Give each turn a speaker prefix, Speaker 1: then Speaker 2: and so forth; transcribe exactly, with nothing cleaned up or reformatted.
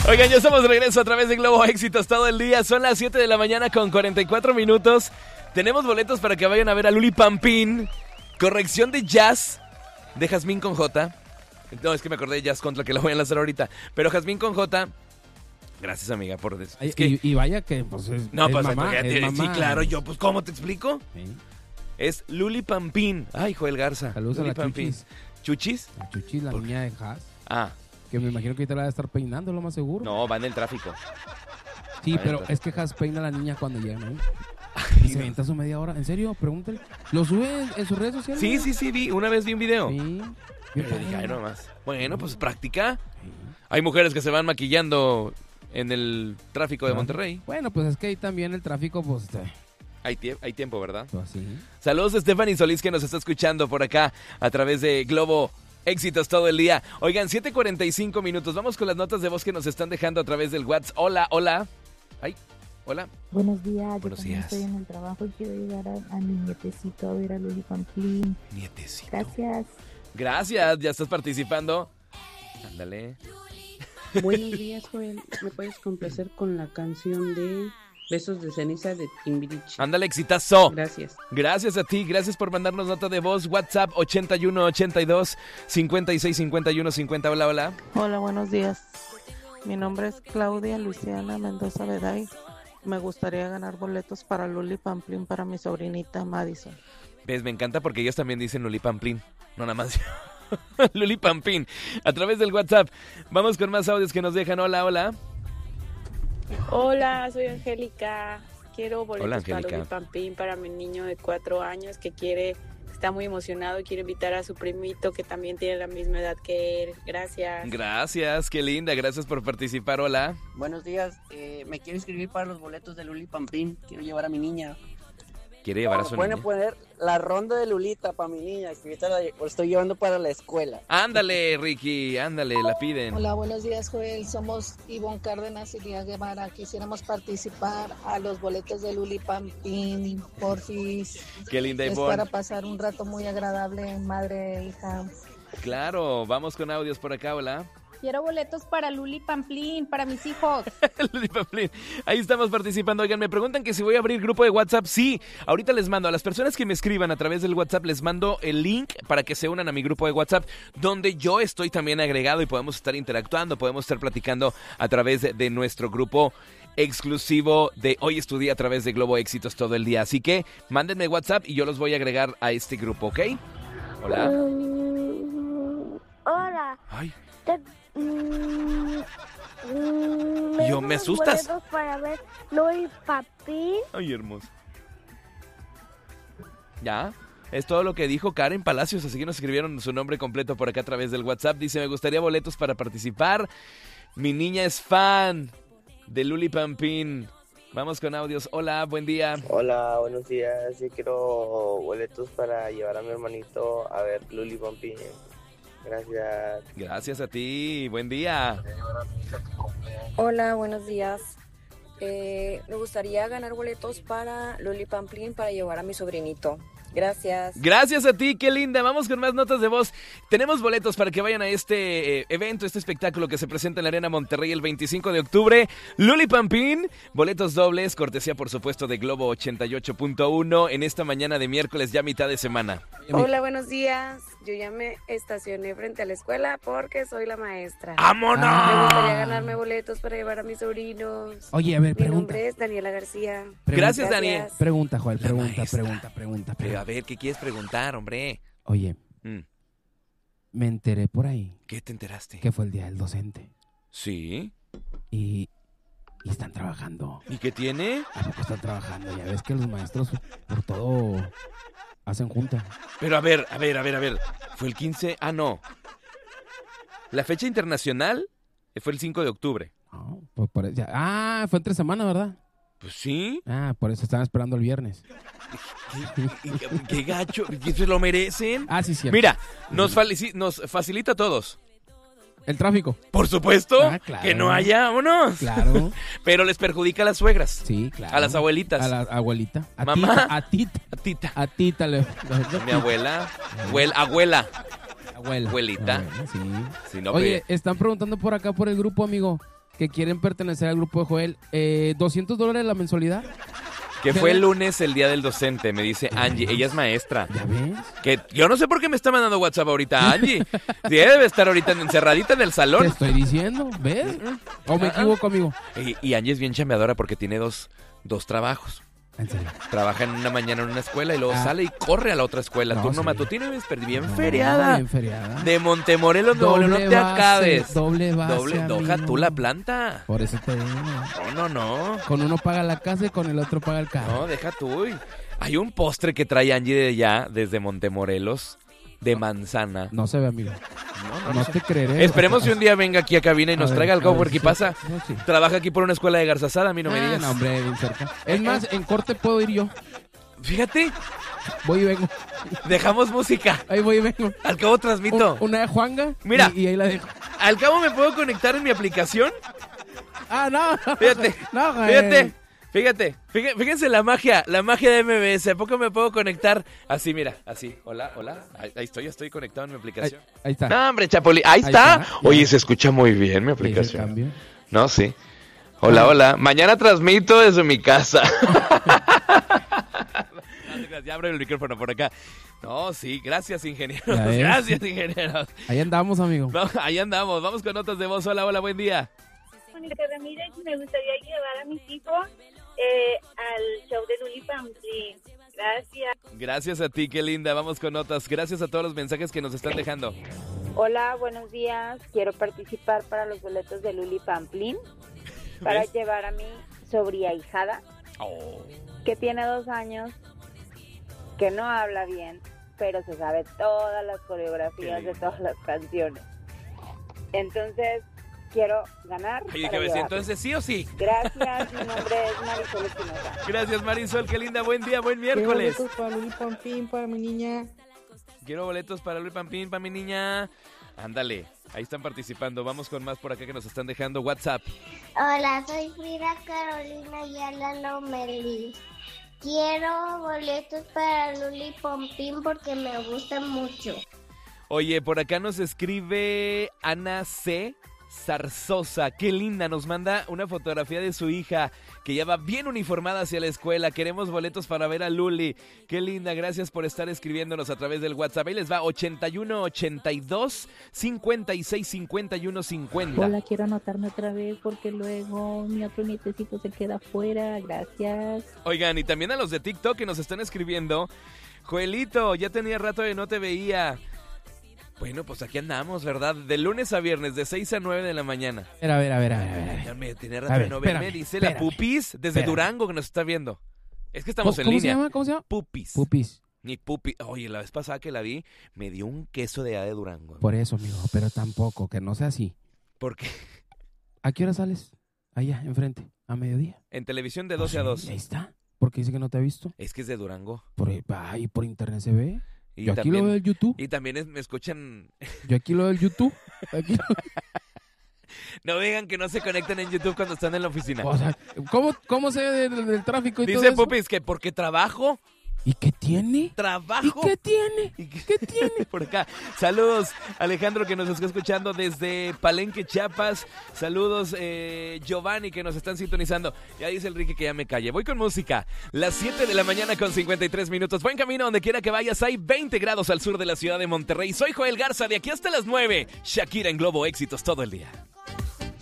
Speaker 1: Oigan, ya estamos de regreso a través de Globo Éxitos todo el día. Son las siete de la mañana con cuarenta y cuatro minutos. Tenemos boletos para que vayan a ver a Luli Pampín. Corrección de jazz de Jazmín con J. No, es que me acordé de Jazz Contra, que la voy a lanzar ahorita. Pero Jazmín con J. Gracias, amiga, por eso. Es que...
Speaker 2: y, y vaya que, pues, es,
Speaker 1: no,
Speaker 2: es
Speaker 1: pues,
Speaker 2: mamá,
Speaker 1: ya,
Speaker 2: es
Speaker 1: sí,
Speaker 2: mamá.
Speaker 1: claro, yo, pues, ¿cómo te explico?
Speaker 2: Sí.
Speaker 1: Es Luli Pampín. Ay, Joel Garza.
Speaker 2: Saludos
Speaker 1: Luli
Speaker 2: a la
Speaker 1: Pampín.
Speaker 2: Chuchis.
Speaker 1: ¿Chuchis?
Speaker 2: La Chuchis, la
Speaker 1: ¿Por
Speaker 2: niña de Haas.
Speaker 1: Ah.
Speaker 2: Que me imagino que ahorita la va a estar peinando, lo más seguro.
Speaker 1: No, va en el tráfico.
Speaker 2: Sí,
Speaker 1: va
Speaker 2: pero
Speaker 1: tráfico.
Speaker 2: es que Haas peina a la niña cuando llega, ¿no? Y se avienta su media hora. ¿En serio? Pregúntale. ¿Lo sube en, en sus redes sociales?
Speaker 1: Sí, sí, sí, vi. Una vez vi un video.
Speaker 2: Sí.
Speaker 1: Pero dije, ay, nomás. Bueno, pues práctica. Sí. Hay mujeres que se van maquillando en el tráfico de Monterrey.
Speaker 2: Bueno, pues es que ahí también el tráfico, pues...
Speaker 1: Hay, tie- hay tiempo, ¿verdad?
Speaker 2: Pues sí.
Speaker 1: Saludos a Stephanie Solís, que nos está escuchando por acá a través de Globo Éxitos todo el día. Oigan, siete cuarenta y cinco minutos. Vamos con las notas de voz que nos están dejando a través del WhatsApp. Hola, hola. Ay, hola.
Speaker 3: Buenos días.
Speaker 1: Buenos
Speaker 3: Yo
Speaker 1: días.
Speaker 3: Estoy en el trabajo y quiero llegar a, a mi nietecito a ver a Luli Pampín.
Speaker 1: Nietecito.
Speaker 3: Gracias.
Speaker 1: Gracias, ya estás participando. Ándale.
Speaker 4: Buenos días, Joel. ¿Me puedes complacer con la canción de Besos de Ceniza de Timbiriche?
Speaker 1: Ándale, exitazo.
Speaker 4: Gracias.
Speaker 1: Gracias a ti, gracias por mandarnos nota de voz. WhatsApp ochenta y uno ochenta y dos cincuenta y seis cincuenta y uno cincuenta. Hola, hola.
Speaker 5: Hola, buenos días. Mi nombre es Claudia Luciana Mendoza Beday. Me gustaría ganar boletos para Luli Pampín para mi sobrinita Madison.
Speaker 1: Ves, me encanta porque ellos también dicen Luli Pampín. No nada más. Luli Pampín. A través del WhatsApp. Vamos con más audios que nos dejan. Hola, hola.
Speaker 6: Hola, soy Angélica. Quiero boletos
Speaker 1: Hola,
Speaker 6: para
Speaker 1: Angélica.
Speaker 6: Luli Pampín para mi niño de cuatro años que quiere, está muy emocionado y quiere invitar a su primito que también tiene la misma edad que él. Gracias.
Speaker 1: Gracias, qué linda. Gracias por participar. Hola.
Speaker 7: Buenos días, eh, me quiero inscribir para los boletos de Luli Pampín. Quiero llevar a mi niña.
Speaker 1: ¿Quiere llevar a su
Speaker 7: Pueden
Speaker 1: niña?
Speaker 7: poner la ronda de Lulita para mi niña, que ahorita la estoy llevando para la escuela.
Speaker 1: Ándale, Ricky, ándale, la piden.
Speaker 8: Hola, buenos días, Joel. Somos Ivonne Cárdenas y Lía Guevara. Quisiéramos participar a los boletos de Luli Pampín, porfis.
Speaker 1: Qué linda,
Speaker 8: Es
Speaker 1: Ivonne.
Speaker 8: para pasar un rato muy agradable, madre e hija.
Speaker 1: Claro, vamos con audios por acá, hola.
Speaker 9: Quiero boletos para Luli Pampín, para mis hijos.
Speaker 1: Luli Pampín. Ahí estamos participando. Oigan, me preguntan que si voy a abrir grupo de WhatsApp. Sí, ahorita les mando a las personas que me escriban a través del WhatsApp, les mando el link para que se unan a mi grupo de WhatsApp, donde yo estoy también agregado y podemos estar interactuando, podemos estar platicando a través de, de nuestro grupo exclusivo de Hoy Estudié a través de Globo Éxitos todo el día. Así que mándenme WhatsApp y yo los voy a agregar a este grupo, ¿ok? Hola.
Speaker 10: Um, hola.
Speaker 1: Ay.
Speaker 10: Te, mm, mm,
Speaker 1: Yo, me asustas.
Speaker 10: boletos para ver Luli Pampín.
Speaker 1: Ay, hermoso. ¿Ya? Es todo lo que dijo Karen Palacios, así que nos escribieron su nombre completo por acá a través del WhatsApp. Dice, me gustaría boletos para participar. Mi niña es fan de Luli Pampín. Vamos con audios. Hola, buen día.
Speaker 11: Hola, buenos días. Yo quiero boletos para llevar a mi hermanito a ver Luli Pampín. Gracias.
Speaker 1: Gracias a ti. Buen día.
Speaker 12: Hola, buenos días. Eh, me gustaría ganar boletos para Luli Pampín para llevar a mi sobrinito. Gracias.
Speaker 1: Gracias a ti, qué linda. Vamos con más notas de voz. Tenemos boletos para que vayan a este eh, evento, este espectáculo que se presenta en la Arena Monterrey el veinticinco de octubre. Luli Pampín, boletos dobles, cortesía por supuesto de Globo ochenta y ocho punto uno en esta mañana de miércoles, ya mitad de semana.
Speaker 6: Hola, buenos días. Yo ya me estacioné frente a la escuela porque soy la maestra.
Speaker 1: ¡Vámonos!
Speaker 6: Me gustaría ganarme boletos para llevar a mis sobrinos.
Speaker 2: Oye, a ver,
Speaker 6: Mi
Speaker 2: pregunta.
Speaker 6: nombre es Daniela García.
Speaker 2: Pregunta.
Speaker 1: Gracias, Daniel.
Speaker 2: Pregunta, Joel,
Speaker 1: La
Speaker 2: pregunta,
Speaker 1: maestra.
Speaker 2: pregunta, pregunta,
Speaker 1: Pero
Speaker 2: pregunta.
Speaker 1: a ver, ¿qué quieres preguntar, hombre?
Speaker 2: Oye,
Speaker 1: Mm,
Speaker 2: me enteré por ahí
Speaker 1: ¿Qué te enteraste?
Speaker 2: que fue el día del docente
Speaker 1: Sí.
Speaker 2: y, y están trabajando.
Speaker 1: ¿Y qué tiene?
Speaker 2: ¿A poco están trabajando? Ya ves que los maestros por todo hacen junta.
Speaker 1: Pero a ver, a ver, a ver, a ver. ¿Fue el quince? Ah, no. La fecha internacional fue el cinco de octubre.
Speaker 2: No, pues por- ya- ah, fue entre semana, ¿verdad?
Speaker 1: Pues sí.
Speaker 2: Ah, por eso estaban esperando el viernes.
Speaker 1: ¿Qué, qué gacho? ¿Que se lo merecen?
Speaker 2: Ah, sí, cierto.
Speaker 1: Mira, nos, falici- nos facilita a todos.
Speaker 2: El tráfico.
Speaker 1: Por supuesto.
Speaker 2: Ah, claro.
Speaker 1: Que no haya, vámonos.
Speaker 2: Claro.
Speaker 1: Pero les perjudica a las suegras.
Speaker 2: Sí, claro.
Speaker 1: A las abuelitas.
Speaker 2: A la abuelita. A
Speaker 1: Mamá.
Speaker 2: Tita, a tita.
Speaker 1: A tita.
Speaker 2: A tita le...
Speaker 1: Mi abuela. Abuela. Abuela.
Speaker 2: Abuela.
Speaker 1: Abuelita.
Speaker 2: Abuela, sí.
Speaker 1: Si no,
Speaker 2: Oye,
Speaker 1: pe-
Speaker 2: están preguntando por acá por el grupo, amigo. que quieren pertenecer al grupo de Joel. Eh, ¿doscientos dólares la mensualidad?
Speaker 1: Que fue el lunes el día del docente, me dice Angie. Ella es maestra.
Speaker 2: ¿Ya ves?
Speaker 1: Que yo no sé por qué me está mandando WhatsApp ahorita, Angie. Sí, debe estar ahorita encerradita en el salón.
Speaker 2: Te estoy diciendo, ¿ves? ¿O me equivoco, amigo?
Speaker 1: Y, y Angie es bien chambeadora porque tiene dos, dos trabajos.
Speaker 2: ¿En serio?
Speaker 1: Trabaja en una mañana en una escuela y luego ah. sale y corre a la otra escuela.
Speaker 2: No,
Speaker 1: turno
Speaker 2: sí.
Speaker 1: matutino y vesper, bien
Speaker 2: No,
Speaker 1: feriada.
Speaker 2: Bien feriada.
Speaker 1: De Montemorelos, Nuevo León, no te
Speaker 2: base,
Speaker 1: acabes.
Speaker 2: Doble base,
Speaker 1: Doble, doja tú la planta.
Speaker 2: Por eso te digo.
Speaker 1: No, no, no.
Speaker 2: Con uno paga la casa y con el otro paga el carro.
Speaker 1: No, deja tú. Hay un postre que trae Angie de allá, desde Montemorelos, de manzana.
Speaker 2: No se ve, amigo.
Speaker 1: No, no,
Speaker 2: no
Speaker 1: no
Speaker 2: te creeré.
Speaker 1: Esperemos si un día venga aquí a cabina y nos
Speaker 2: a
Speaker 1: traiga
Speaker 2: ver,
Speaker 1: algo,
Speaker 2: ver,
Speaker 1: porque
Speaker 2: sí,
Speaker 1: pasa.
Speaker 2: No, sí.
Speaker 1: Trabaja aquí por una escuela de garzasada, a mí no me
Speaker 2: ah,
Speaker 1: digas.
Speaker 2: No, hombre, bien cerca. Es más, en corte puedo ir yo.
Speaker 1: Fíjate.
Speaker 2: Voy y vengo.
Speaker 1: Dejamos música.
Speaker 2: Ahí voy y vengo.
Speaker 1: Al cabo transmito.
Speaker 2: Un, una de Juanga.
Speaker 1: Mira.
Speaker 2: Y, y ahí la dejo.
Speaker 1: Al cabo me puedo conectar en mi aplicación.
Speaker 2: Ah, no.
Speaker 1: Fíjate.
Speaker 2: No, güey.
Speaker 1: Fíjate. Fíjate, fíjate, fíjense la magia, la magia de M B S. ¿A poco me puedo conectar? Así, mira, así. Hola, hola. Ahí, ahí estoy, estoy conectado en mi aplicación.
Speaker 2: Ahí, ahí está.
Speaker 1: No, hombre, Chapoli, ahí, ahí está. está. Oye, se escucha muy bien mi aplicación. No, sí. Hola, hola. Mañana transmito desde mi casa. Ya abre el micrófono por acá. No, sí, gracias, ingenieros. Gracias, ingenieros.
Speaker 2: Ahí andamos, amigo.
Speaker 1: No, ahí andamos. Vamos con notas de voz. Hola, hola, buen día.
Speaker 13: Mónica Ramírez, me gustaría llevar a mis hijos eh, al show de Luli Pamplín. Gracias.
Speaker 1: Gracias a ti, qué linda. Vamos con notas. Gracias a todos los mensajes que nos están dejando.
Speaker 14: Hola, buenos días. Quiero participar para los boletos de Luli Pamplín para ¿ves? Llevar a mi sobrina oh. que tiene dos años, que no habla bien, pero se sabe todas las coreografías de todas las canciones. Entonces, quiero ganar.
Speaker 1: Ay, para decir, entonces, ¿sí o sí?
Speaker 14: Gracias, mi nombre es Marisol Espinosa.
Speaker 1: Gracias, Marisol, qué linda, buen día, buen miércoles.
Speaker 4: Quiero boletos para Luli Pampín, para mi niña.
Speaker 1: Quiero boletos para Luli Pampín, para mi niña. Ándale, ahí están participando. Vamos con más por acá que nos están dejando. WhatsApp.
Speaker 10: Hola, soy Frida Carolina Ayala Lomelí. Quiero boletos para Luli Pampín porque me gustan mucho.
Speaker 1: Oye, por acá nos escribe Ana C. Zarzosa, qué linda, nos manda una fotografía de su hija que ya va bien uniformada hacia la escuela. Queremos boletos para ver a Luli. Qué linda, gracias por estar escribiéndonos a través del WhatsApp. Ahí les va ochenta y uno, ochenta y dos, cincuenta y seis, cincuenta y uno, cincuenta.
Speaker 3: Hola, quiero anotarme otra vez porque luego mi otro nietecito se queda afuera. Gracias.
Speaker 1: Oigan, y también a los de TikTok que nos están escribiendo. Joelito, ya tenía rato de no te veía. Bueno, pues aquí andamos, ¿verdad? De lunes a viernes, de seis a nueve de la mañana.
Speaker 2: A ver, a ver, a ver, a ver. A ver.
Speaker 1: Ya me tenía rato de no verme, dice espérame, la Pupis, desde espérame. Durango, que nos está viendo. Es que estamos en
Speaker 2: ¿Cómo
Speaker 1: línea.
Speaker 2: ¿Cómo se llama? ¿Cómo se llama?
Speaker 1: Pupis.
Speaker 2: Pupis.
Speaker 1: Ni Pupi. Oye, la vez pasada que la vi, me dio un queso de allá de Durango.
Speaker 2: Por eso, amigo, pero tampoco, que no sea así.
Speaker 1: ¿Por qué?
Speaker 2: ¿A qué hora sales? Allá, enfrente, a mediodía.
Speaker 1: En televisión de doce a dos.
Speaker 2: Ahí está. ¿Por qué dice que no te ha visto?
Speaker 1: Es que es de Durango.
Speaker 2: Por, ay, por internet se ve.
Speaker 1: Y
Speaker 2: Yo aquí
Speaker 1: también,
Speaker 2: lo veo en YouTube.
Speaker 1: Y también es, me escuchan...
Speaker 2: Yo aquí lo veo en YouTube. Aquí lo...
Speaker 1: No digan que no se conectan en YouTube cuando están en la oficina.
Speaker 2: O sea, ¿cómo, cómo se ve del, del tráfico y
Speaker 1: dice
Speaker 2: todo eso?
Speaker 1: Dice Pupis que porque trabajo...
Speaker 2: ¿Y qué tiene?
Speaker 1: Trabajo.
Speaker 2: ¿Y qué tiene? ¿Y qué, qué tiene?
Speaker 1: Por acá. Saludos, Alejandro, que nos está escuchando desde Palenque, Chiapas. Saludos, eh, Giovanni, que nos están sintonizando. Ya dice Enrique que ya me calle. Voy con música. Las siete de la mañana con cincuenta y tres minutos. Buen camino donde quiera que vayas. Hay veinte grados al sur de la ciudad de Monterrey. Soy Joel Garza, de aquí hasta las nueve. Shakira en Globo, éxitos todo el día.